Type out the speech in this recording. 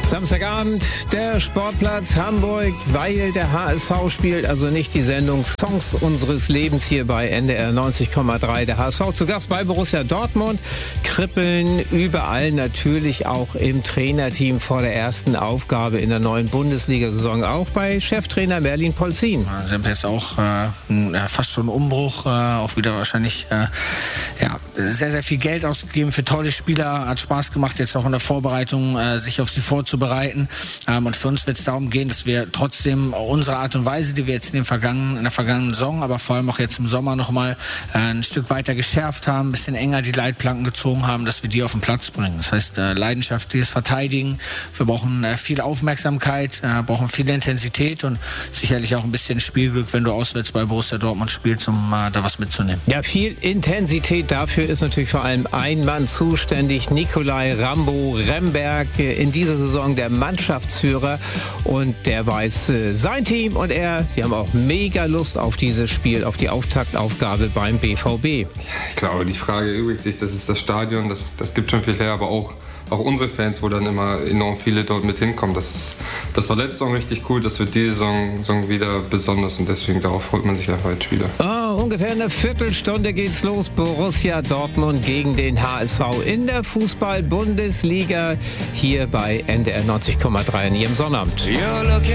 Samstagabend, der Sportplatz Hamburg, weil der HSV spielt, also nicht die Sendung Songs unseres Lebens hier bei NDR 90,3. Der HSV zu Gast bei Borussia Dortmund, kribbeln überall, natürlich auch im Trainerteam vor der ersten Aufgabe in der neuen Bundesliga-Saison, auch bei Cheftrainer Merlin Polzin. Sie haben jetzt auch fast schon einen Umbruch, auch wieder wahrscheinlich sehr, sehr viel Geld ausgegeben für tolle Spieler, hat Spaß gemacht, jetzt auch in der Vorbereitung sich auf sie vorzubereiten. Und für uns wird es darum gehen, dass wir trotzdem unsere Art und Weise, die wir jetzt in der vergangenen Saison, aber vor allem auch jetzt im Sommer nochmal ein Stück weiter geschärft haben, ein bisschen enger die Leitplanken gezogen haben, dass wir die auf den Platz bringen. Das heißt, leidenschaftliches Verteidigen, wir brauchen viel Aufmerksamkeit, brauchen viel Intensität und sicherlich auch ein bisschen Spielglück, wenn du auswärts bei Borussia Dortmund spielst, um da was mitzunehmen. Ja, viel Intensität, dafür ist natürlich vor allem ein Mann zuständig, Nikolai Rambo Remberg, in dieser Saison der Mannschaftsführer, und der weiß, sein Team und er, die haben auch mega Lust auf dieses Spiel, auf die Auftaktaufgabe beim BVB. Ich glaube, die Frage erübrigt sich, das ist das Stadion, das gibt schon viel her, aber auch unsere Fans, wo dann immer enorm viele dort mit hinkommen. Das war letzte Saison richtig cool, das wird diese Saison wieder besonders und deswegen darauf freut man sich einfach als Spieler. Ungefähr eine Viertelstunde geht's los. Borussia Dortmund gegen den HSV in der Fußball-Bundesliga hier bei NDR 90,3 in Ihrem Sonnabend.